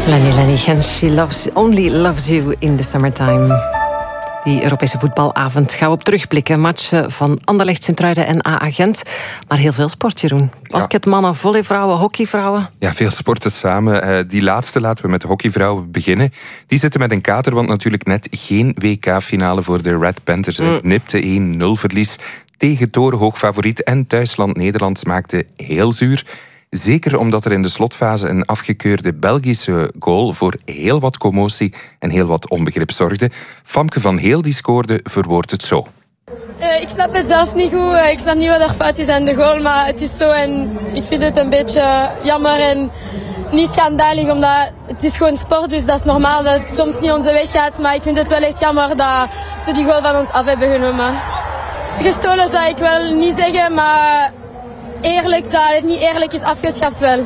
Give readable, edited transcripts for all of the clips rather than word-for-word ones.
Lenny and she only loves you in the summertime. Die Europese voetbalavond gaan we op terugblikken. Matchen van Anderlecht, Sint-Truiden en AA Gent. Maar heel veel sport, Jeroen. Basketmannen, volleyvrouwen, hockeyvrouwen. Ja, veel sporten samen. Die laatste laten we met de hockeyvrouwen beginnen. Die zitten met een kater, want natuurlijk net geen WK-finale voor de Red Panthers. Een nipte 1-0 verlies tegen torenhoog favoriet. En thuisland Nederland maakte heel zuur. Zeker omdat er in de slotfase een afgekeurde Belgische goal voor heel wat commotie en heel wat onbegrip zorgde. Famke van Heel die scoorde verwoordt het zo. Ik snap het zelf niet goed. Ik snap niet wat er fout is aan de goal, maar het is zo en ik vind het een beetje jammer en niet schandalig, omdat het is gewoon sport, dus dat is normaal dat het soms niet onze weg gaat. Maar ik vind het wel echt jammer dat ze die goal van ons af hebben genomen. Gestolen zou ik wel niet zeggen, maar eerlijk, dat het niet eerlijk is afgeschaft wel.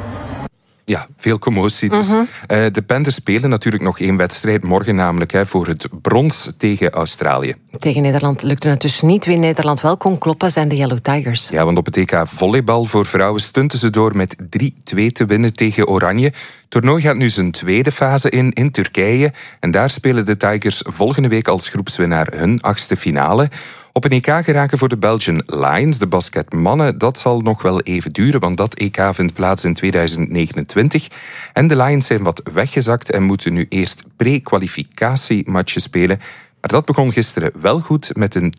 Ja, veel commotie dus. De Panthers spelen natuurlijk nog 1 wedstrijd morgen, namelijk voor het brons tegen Australië. Tegen Nederland lukte het dus niet. Wie Nederland wel kon kloppen zijn de Yellow Tigers. Ja, want op het EK volleybal voor vrouwen stunten ze door met 3-2 te winnen tegen Oranje. Het toernooi gaat nu zijn tweede fase in Turkije. En daar spelen de Tigers volgende week als groepswinnaar hun 8e finale. Op een EK geraken voor de Belgian Lions, de basketmannen, dat zal nog wel even duren, want dat EK vindt plaats in 2029. En de Lions zijn wat weggezakt en moeten nu eerst pre-kwalificatiematchen spelen. Maar dat begon gisteren wel goed met een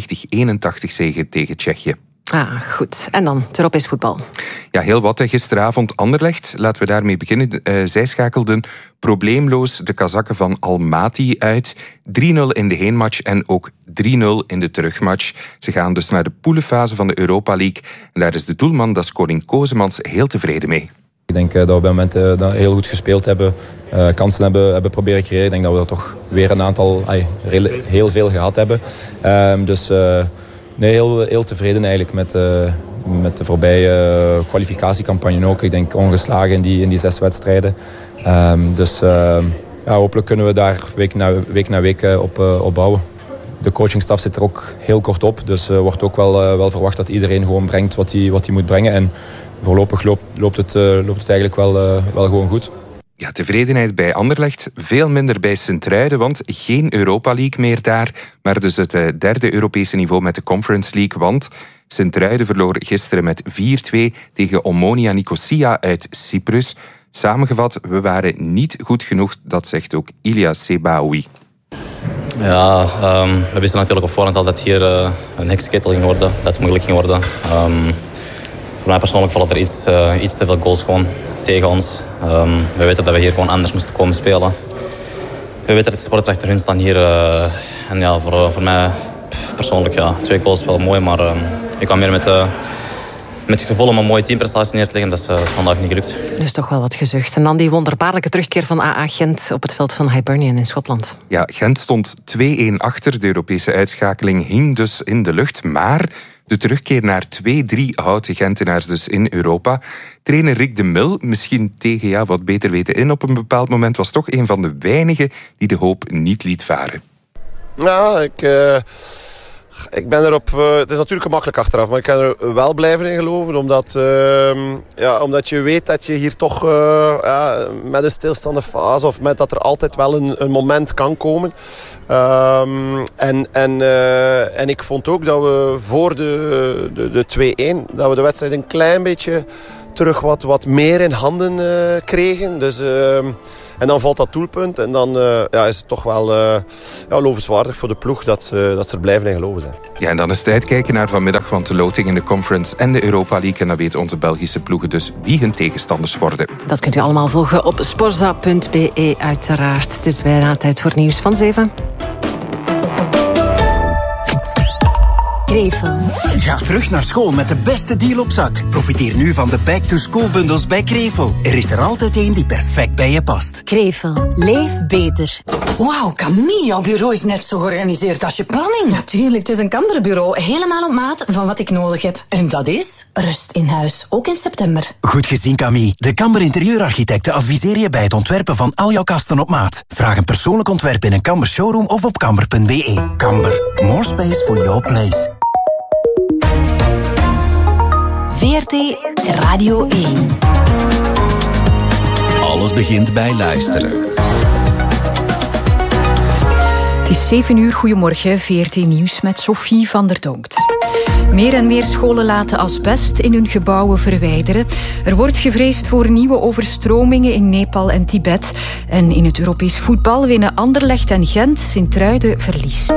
92-81 zege tegen Tsjechië. Ah, goed. En dan het Europees voetbal. Ja, heel wat. Gisteravond Anderlecht. Laten we daarmee beginnen. Zij schakelden probleemloos de Kazakken van Almaty uit. 3-0 in de heenmatch en ook 3-0 in de terugmatch. Ze gaan dus naar de poelenfase van de Europa League. En daar is de doelman, dat is Colin Kozemans, heel tevreden mee. Ik denk dat we bij momenten heel goed gespeeld hebben. Kansen hebben proberen creëren. Ik denk dat we er toch weer een aantal, heel veel gehad hebben. Nee, heel tevreden eigenlijk met de voorbije kwalificatiecampagne ook. Ik denk ongeslagen in die 6 wedstrijden. Hopelijk kunnen we daar week na week op bouwen. De coachingstaf zit er ook heel kort op. Dus wordt ook wel verwacht dat iedereen gewoon brengt wat hij moet brengen. En voorlopig loopt het eigenlijk wel gewoon goed. Ja, tevredenheid bij Anderlecht, veel minder bij Sint-Truiden, want geen Europa League meer daar, maar dus het 3e Europese niveau met de Conference League, want Sint-Truiden verloor gisteren met 4-2 tegen Omonia Nicosia uit Cyprus. Samengevat, we waren niet goed genoeg, dat zegt ook Ilya Sebaoui. Ja, we wisten natuurlijk op voorhand al dat hier een heksenketel ging worden, dat het moeilijk ging worden. Voor mij persoonlijk vallen er iets te veel goals gewoon tegen ons. We weten dat we hier gewoon anders moesten komen spelen. We weten dat de sporters achter hun staan hier. En ja, voor mij persoonlijk, 2 goals wel mooi. Maar ik kwam meer met het gevoel om een mooie teamprestatie neer te leggen. Dat is vandaag niet gelukt. Dus toch wel wat gezucht. En dan die wonderbaarlijke terugkeer van AA Gent op het veld van Hibernian in Schotland. Ja, Gent stond 2-1 achter. De Europese uitschakeling hing dus in de lucht. Maar de terugkeer naar 2-3 houdt de Gentenaars dus in Europa. Trainer Rick de Mil, misschien tegen wat beter weten in op een bepaald moment, was toch een van de weinigen die de hoop niet liet varen. Ja, ik ben erop... het is natuurlijk gemakkelijk achteraf, maar ik kan er wel blijven in geloven. Omdat je weet dat je hier toch met een stilstaande fase, of met dat er altijd wel een moment kan komen. En ik vond ook dat we voor de 2-1, dat we de wedstrijd een klein beetje terug wat meer in handen kregen. Dus... En dan valt dat doelpunt en dan is het toch wel lovenswaardig voor de ploeg dat ze er blijven in geloven zijn. Ja, en dan is het uitkijken naar vanmiddag, want de loting in de Conference en de Europa League. En dan weten onze Belgische ploegen dus wie hun tegenstanders worden. Dat kunt u allemaal volgen op sporza.be uiteraard. Het is bijna tijd voor nieuws van 7. Krevel. Ga terug naar school met de beste deal op zak. Profiteer nu van de back-to-school-bundels bij Krevel. Er is er altijd één die perfect bij je past. Krevel. Leef beter. Wauw, Camille, jouw bureau is net zo georganiseerd als je planning. Natuurlijk, het is een Kamberbureau. Helemaal op maat van wat ik nodig heb. En dat is? Rust in huis, ook in september. Goed gezien, Camille. De Kamber interieurarchitecten adviseren je bij het ontwerpen van al jouw kasten op maat. Vraag een persoonlijk ontwerp in een Kamber showroom of op kamber.be. Kamber. More space for your place. VRT Radio 1. Alles begint bij luisteren. Het is 7 uur, goedemorgen, VRT Nieuws met Sophie van der Donkt. Meer en meer scholen laten asbest in hun gebouwen verwijderen. Er wordt gevreesd voor nieuwe overstromingen in Nepal en Tibet. En in het Europees voetbal winnen Anderlecht en Gent. Sint-Truiden verliest.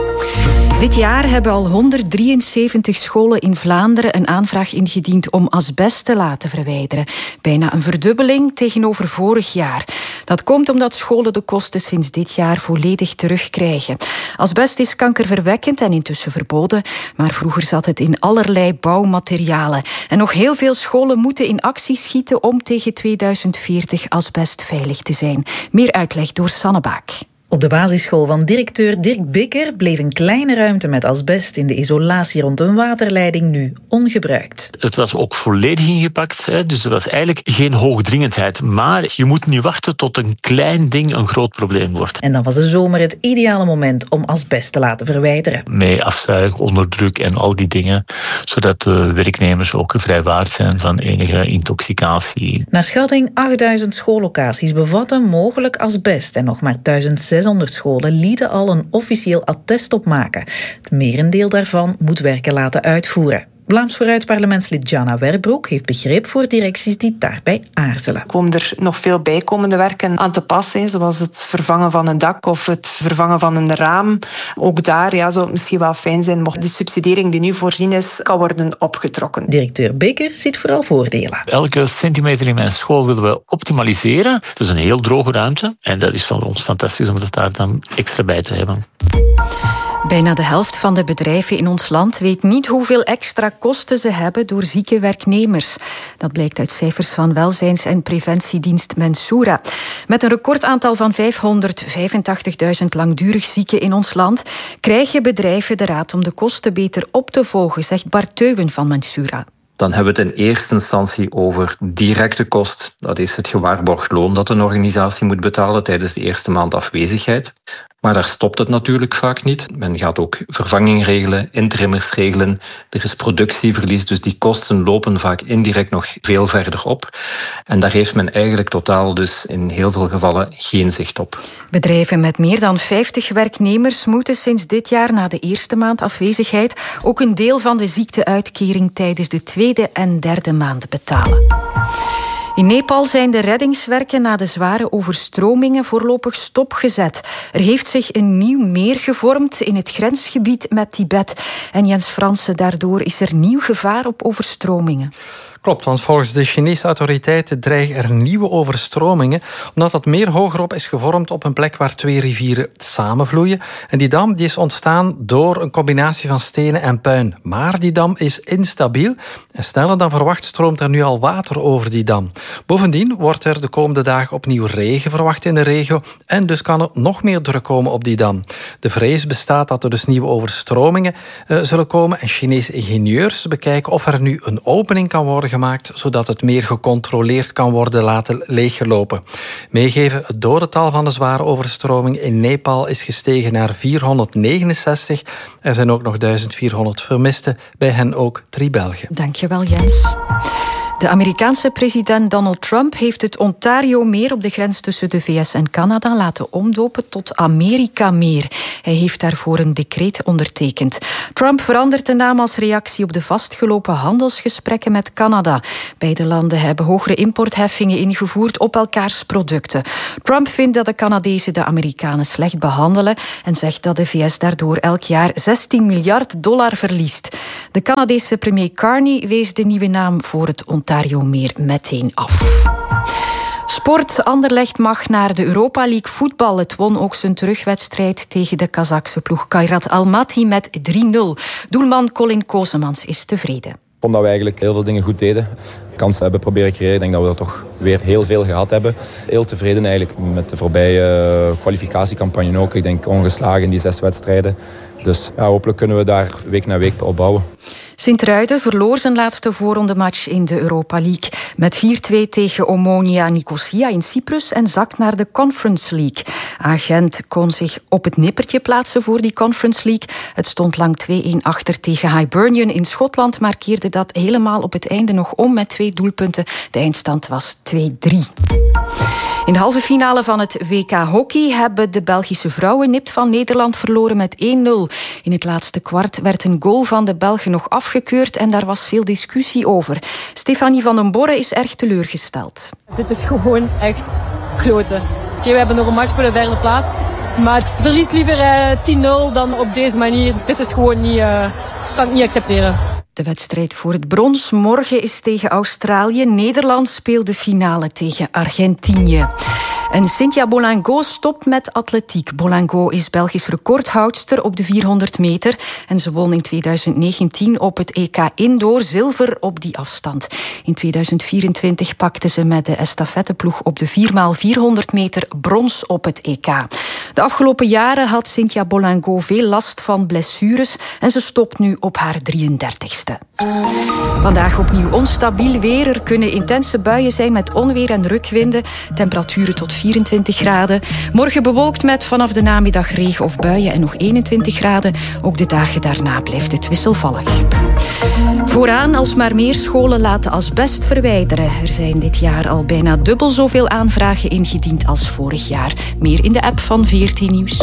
Dit jaar hebben al 173 scholen in Vlaanderen een aanvraag ingediend om asbest te laten verwijderen. Bijna een verdubbeling tegenover vorig jaar. Dat komt omdat scholen de kosten sinds dit jaar volledig terugkrijgen. Asbest is kankerverwekkend en intussen verboden, maar vroeger zat het in allerlei bouwmaterialen. En nog heel veel scholen moeten in actie schieten om tegen 2040 asbestveilig te zijn. Meer uitleg door Sanne Baak. Op de basisschool van directeur Dirk Bikker bleef een kleine ruimte met asbest in de isolatie rond een waterleiding nu ongebruikt. Het was ook volledig ingepakt, dus er was eigenlijk geen hoogdringendheid. Maar je moet niet wachten tot een klein ding een groot probleem wordt. En dan was de zomer het ideale moment om asbest te laten verwijderen. Met afzuig, onderdruk en al die dingen, zodat de werknemers ook vrijwaard zijn van enige intoxicatie. Naar schatting 8000 schoollocaties bevatten mogelijk asbest en nog maar 1600 scholen lieten al een officieel attest opmaken. Het merendeel daarvan moet werken laten uitvoeren. Vlaams Vooruit parlementslid Jana Werbroek heeft begrip voor directies die daarbij aarzelen. Komen er nog veel bijkomende werken aan te passen, zoals het vervangen van een dak of het vervangen van een raam. Ook daar zou het misschien wel fijn zijn mocht de subsidiëring die nu voorzien is, kan worden opgetrokken. Directeur Bikker ziet vooral voordelen. Elke centimeter in mijn school willen we optimaliseren. Het is een heel droge ruimte en dat is voor ons fantastisch om het daar dan extra bij te hebben. Bijna de helft van de bedrijven in ons land weet niet hoeveel extra kosten ze hebben door zieke werknemers. Dat blijkt uit cijfers van welzijns- en preventiedienst Mensura. Met een recordaantal van 585.000 langdurig zieken in ons land krijgen bedrijven de raad om de kosten beter op te volgen, zegt Bart Teuwen van Mensura. Dan hebben we het in eerste instantie over directe kost. Dat is het gewaarborgd loon dat een organisatie moet betalen tijdens de eerste maand afwezigheid. Maar daar stopt het natuurlijk vaak niet. Men gaat ook vervanging regelen, interimmers regelen. Er is productieverlies, dus die kosten lopen vaak indirect nog veel verder op. En daar heeft men eigenlijk totaal dus in heel veel gevallen geen zicht op. Bedrijven met meer dan 50 werknemers moeten sinds dit jaar na de eerste maand afwezigheid ook een deel van de ziekteuitkering tijdens de tweede en derde maand betalen. In Nepal zijn de reddingswerken na de zware overstromingen voorlopig stopgezet. Er heeft zich een nieuw meer gevormd in het grensgebied met Tibet. En Jens Fransen, daardoor is er nieuw gevaar op overstromingen. Klopt, want volgens de Chinese autoriteiten dreigen er nieuwe overstromingen, omdat het meer hogerop is gevormd op een plek waar twee rivieren samenvloeien. En die dam die is ontstaan door een combinatie van stenen en puin. Maar die dam is instabiel en sneller dan verwacht stroomt er nu al water over die dam. Bovendien wordt er de komende dagen opnieuw regen verwacht in de regio en dus kan er nog meer druk komen op die dam. De vrees bestaat dat er dus nieuwe overstromingen zullen komen en Chinese ingenieurs bekijken of er nu een opening kan worden gemaakt, zodat het meer gecontroleerd kan worden laten leeggelopen. Meegeven, het dodental van de zware overstroming in Nepal is gestegen naar 469. Er zijn ook nog 1400 vermisten, bij hen ook 3 Belgen. Dankjewel, Jens. De Amerikaanse president Donald Trump heeft het Ontario-meer op de grens tussen de VS en Canada laten omdopen tot Amerika-meer. Hij heeft daarvoor een decreet ondertekend. Trump verandert de naam als reactie op de vastgelopen handelsgesprekken met Canada. Beide landen hebben hogere importheffingen ingevoerd op elkaars producten. Trump vindt dat de Canadezen de Amerikanen slecht behandelen en zegt dat de VS daardoor elk jaar $16 miljard verliest. De Canadese premier Carney wees de nieuwe naam voor het Ontario-meer meteen af. Sport. Anderlecht mag naar de Europa League voetbal. Het won ook zijn terugwedstrijd tegen de Kazachse ploeg Kairat Almaty met 3-0. Doelman Colin Kosemans is tevreden. Ik vond dat we eigenlijk heel veel dingen goed deden. Kansen hebben proberen creëren. Ik denk dat we er toch weer heel veel gehad hebben. Heel tevreden eigenlijk met de voorbije kwalificatiecampagne ook. Ik denk ongeslagen in die 6 wedstrijden. Dus ja, hopelijk kunnen we daar week na week op bouwen. Sint-Truiden verloor zijn laatste voorrondematch in de Europa League. Met 4-2 tegen Omonia Nicosia in Cyprus en zakt naar de Conference League. Gent kon zich op het nippertje plaatsen voor die Conference League. Het stond lang 2-1 achter tegen Hibernian in Schotland, maar keerde dat helemaal op het einde nog om met 2 doelpunten. De eindstand was 2-3. In de halve finale van het WK Hockey hebben de Belgische vrouwen nipt van Nederland verloren met 1-0. In het laatste kwart werd een goal van de Belgen nog afgekeurd en daar was veel discussie over. Stefanie van den Borre is erg teleurgesteld. Dit is gewoon echt kloten. Oké, we hebben nog een match voor de derde plaats. Maar ik verlies liever 10-0 dan op deze manier. Dit is gewoon niet, kan ik niet accepteren. De wedstrijd voor het brons morgen is tegen Australië. Nederland speelt de finale tegen Argentinië. En Cynthia Bolingo stopt met atletiek. Bolingo is Belgisch recordhoudster op de 400 meter. En ze won in 2019 op het EK Indoor zilver op die afstand. In 2024 pakte ze met de estafetteploeg op de 4x400 meter brons op het EK. De afgelopen jaren had Cynthia Bolingo veel last van blessures en ze stopt nu op haar 33ste. Vandaag opnieuw onstabiel weer. Er kunnen intense buien zijn met onweer en rukwinden. Temperaturen tot 24 graden. Morgen bewolkt met vanaf de namiddag regen of buien en nog 21 graden. Ook de dagen daarna blijft het wisselvallig. Vooraan alsmaar meer scholen laten asbest verwijderen. Er zijn dit jaar al bijna dubbel zoveel aanvragen ingediend als vorig jaar. Meer in de app van 14 Nieuws.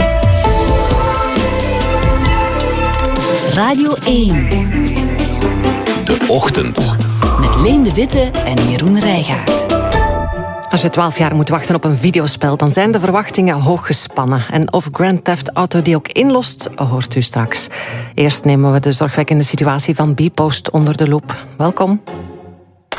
Radio 1. De Ochtend. Met Leen de Witte en Jeroen Rijgaard. Als je 12 jaar moet wachten op een videospel, dan zijn de verwachtingen hoog gespannen. En of Grand Theft Auto die ook inlost, hoort u straks. Eerst nemen we de zorgwekkende situatie van Bpost onder de loep. Welkom.